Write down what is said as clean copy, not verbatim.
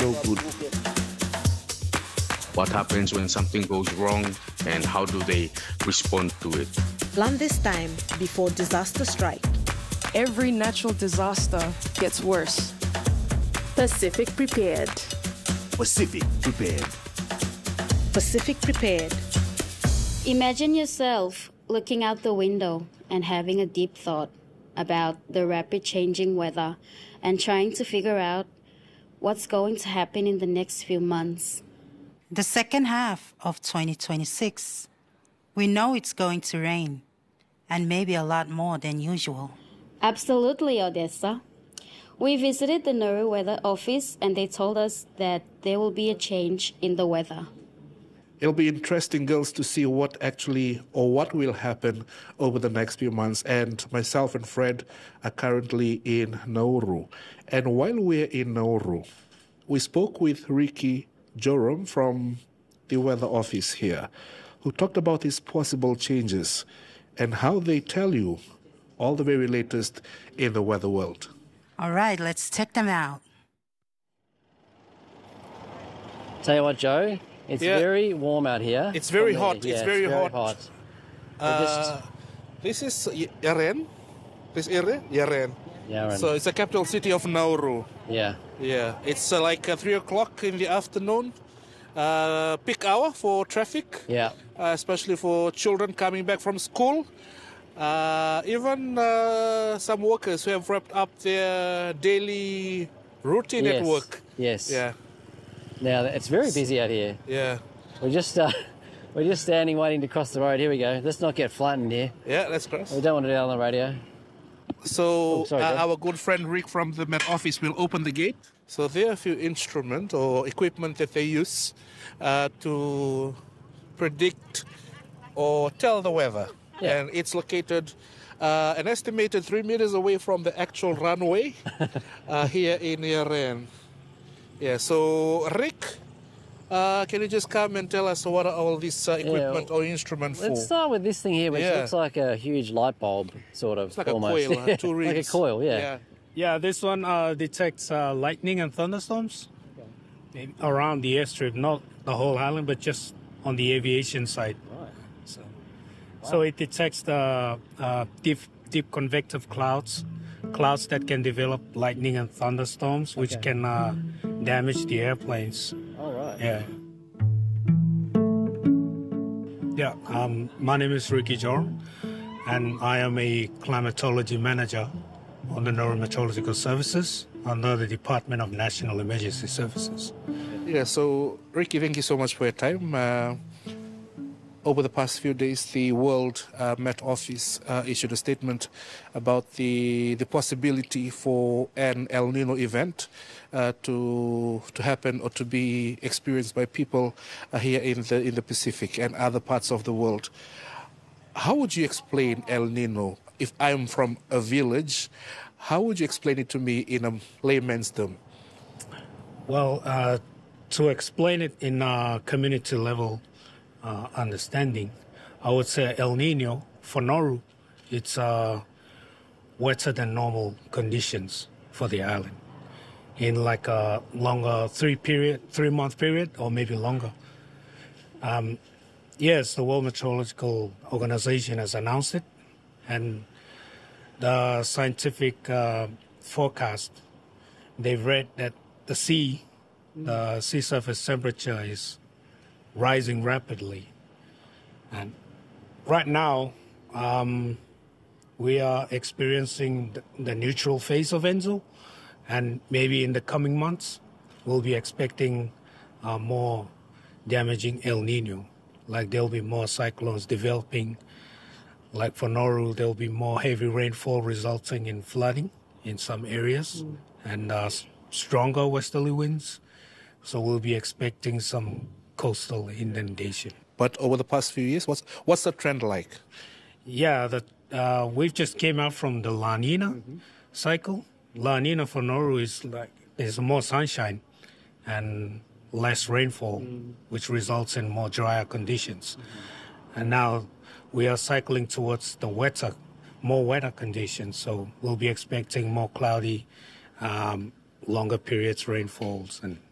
no good. What happens when something goes wrong and how do they respond to it? Plan this time before disaster strike. Every natural disaster gets worse. Pacific Prepared. Pacific Prepared. Pacific Prepared. Imagine yourself looking out the window and having a deep thought about the rapid changing weather and trying to figure out what's going to happen in the next few months. The second half of 2026, we know it's going to rain, and maybe a lot more than usual. Absolutely, Odessa. We visited the Nauru Weather Office and they told us that there will be a change in the weather. It'll be interesting, girls, to see what will happen over the next few months. And myself and Fred are currently in Nauru. And while we're in Nauru, we spoke with Ricky Joram from the weather office here, who talked about these possible changes and how they tell you all the very latest in the weather world. All right, let's check them out. Tell you what, Joe, it's very warm out here. It's very hot. Yeah, it's very hot. This is Yaren. This area, Yaren. Yaren. So it's the capital city of Nauru. Yeah. Yeah. It's like 3 o'clock in the afternoon. Peak hour for traffic. Yeah. Especially for children coming back from school. Even some workers who have wrapped up their daily routine at work. Yes. Yeah. Now it's very busy out here. Yeah. We're just standing waiting to cross the road. Here we go. Let's not get flattened here. Yeah, let's cross. We don't want it out on the radio. So our good friend Rick from the Met Office will open the gate. So there are a few instruments or equipment that they use to predict or tell the weather. Yeah. And it's located an estimated 3 meters away from the actual runway here in Yaren. Yeah, so Rick, can you just come and tell us what are all this equipment or instrument for? Let's start with this thing here, which looks like a huge light bulb, sort of. It's like almost. a coil, 2 rings. Like a coil, yeah. Yeah, this one detects lightning and thunderstorms around the airstrip, not the whole island, but just on the aviation side. Right. So it detects the deep convective clouds that can develop lightning and thunderstorms, which can damage the airplanes. All right. Yeah. Yeah, my name is Ricky Jor, and I am a climatology manager on the Nauru Meteorological Services under the Department of National Emergency Services. Yeah, so Ricky, thank you so much for your time. Over the past few days, the World Met Office issued a statement about the possibility for an El Nino event to happen or to be experienced by people here in the Pacific and other parts of the world. How would you explain El Nino? If I'm from a village, how would you explain it to me in a layman's term? Well, to explain it in a community level understanding, I would say El Nino for Nauru, it's wetter than normal conditions for the island in like a longer 3-month period or maybe longer. Yes, the World Meteorological Organization has announced it, and the scientific forecast, they've read that the sea surface temperature is rising rapidly. And right now, we are experiencing the neutral phase of Enzo, and maybe in the coming months, we'll be expecting more damaging El Nino. Like there'll be more cyclones developing. Like for Nauru, there'll be more heavy rainfall resulting in flooding in some areas and stronger westerly winds. So we'll be expecting some coastal inundation. But over the past few years, what's the trend like? Yeah, we've just came out from the La Nina cycle. La Nina for Nauru is more sunshine and less rainfall, which results in more drier conditions. And now we are cycling towards the more wetter conditions. So we'll be expecting more cloudy, longer periods rainfalls and